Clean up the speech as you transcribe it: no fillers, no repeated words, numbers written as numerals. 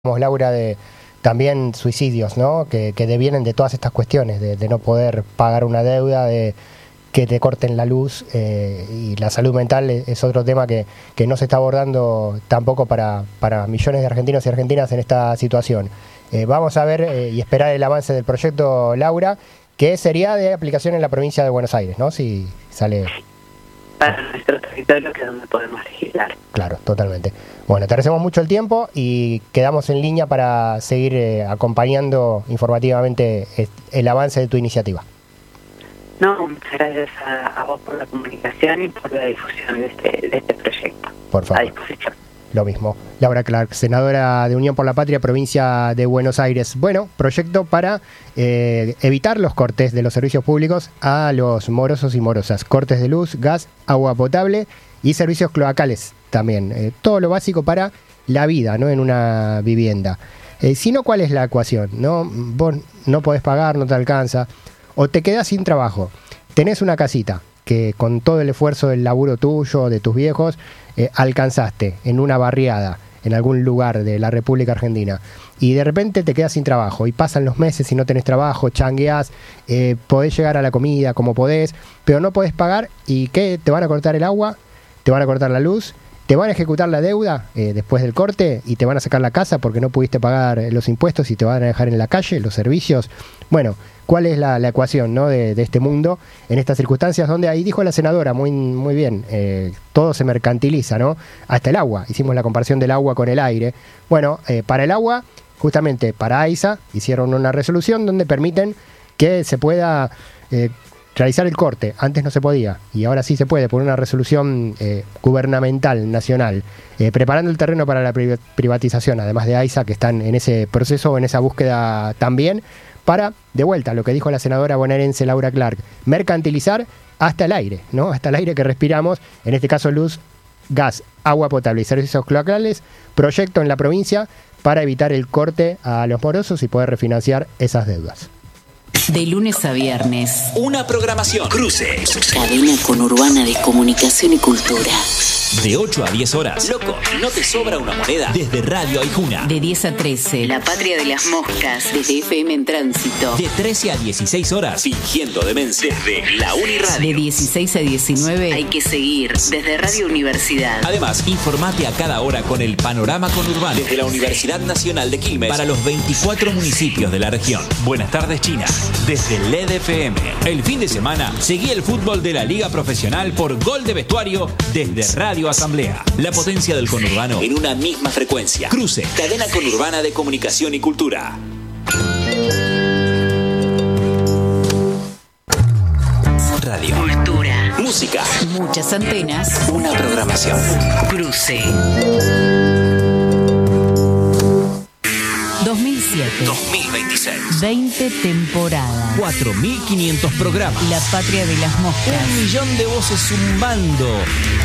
Laura, de también suicidios, ¿no? Que devienen de todas estas cuestiones, de no poder pagar una deuda, de que te corten la luz, y la salud mental es otro tema que no se está abordando tampoco para millones de argentinos y argentinas en esta situación. Vamos a ver y esperar el avance del proyecto, Laura, que sería de aplicación en la provincia de Buenos Aires, ¿no? Si sale... Para nuestro territorio, que es donde podemos legislar. Claro, totalmente. Bueno, te agradecemos mucho el tiempo y quedamos en línea para seguir acompañando informativamente el avance de tu iniciativa. No, muchas gracias a vos por la comunicación y por la difusión de este proyecto. Por favor. A disposición. Lo mismo. Laura Clark, senadora de Unión por la Patria, provincia de Buenos Aires. Bueno, proyecto para evitar los cortes de los servicios públicos a los morosos y morosas. Cortes de luz, gas, agua potable y servicios cloacales también. Todo lo básico para la vida, ¿no? En una vivienda. Si no, ¿cuál es la ecuación? ¿No? Vos no podés pagar, no te alcanza. O te quedás sin trabajo. Tenés una casita que con todo el esfuerzo del laburo tuyo, de tus viejos, alcanzaste en una barriada, en algún lugar de la República Argentina, y de repente te quedas sin trabajo, y pasan los meses y no tenés trabajo, changueás, podés llegar a la comida como podés, pero no podés pagar, y ¿qué? Te van a cortar el agua, te van a cortar la luz, te van a ejecutar la deuda después del corte, y te van a sacar la casa porque no pudiste pagar los impuestos y te van a dejar en la calle, los servicios. Bueno, ¿cuál es la ecuación, ¿no? de este mundo en estas circunstancias donde, ahí dijo la senadora muy bien, todo se mercantiliza, ¿no? Hasta el agua. Hicimos la comparación del agua con el aire. Bueno, para el agua, justamente para AISA, hicieron una resolución donde permiten que se pueda realizar el corte. Antes no se podía y ahora sí se puede por una resolución gubernamental, nacional, preparando el terreno para la privatización, además de AISA, que están en ese proceso, en esa búsqueda también, para, de vuelta, lo que dijo la senadora bonaerense Laura Clark, mercantilizar hasta el aire, ¿no? Hasta el aire que respiramos, en este caso luz, gas, agua potable y servicios cloacales, proyecto en la provincia para evitar el corte a los morosos y poder refinanciar esas deudas. De lunes a viernes. Una programación. Cruce. Cadena conurbana de comunicación y cultura. De 8 a 10 horas. Loco, no te sobra una moneda. Desde Radio Aijuna. De 10 a 13. La Patria de las Moscas. Desde FM en Tránsito. De 13 a 16 horas. Fingiendo demencia. Desde la Uniradio. De 16 a 19. Hay que seguir. Desde Radio Universidad. Además, informate a cada hora con el panorama conurbano. Desde la Universidad Nacional de Quilmes. Para los 24 municipios de la región. Buenas tardes, China. Desde LED FM. El fin de semana seguí el fútbol de la Liga Profesional por Gol de Vestuario desde Radio Asamblea. La potencia del conurbano en una misma frecuencia. Cruce, cadena conurbana de comunicación y cultura. Radio. Cultura. Música. Muchas antenas. Una programación. Cruce. 2007. 2026. 20 temporadas. 4.500 programas. La Patria de las Moscas. 1 millón de voces zumbando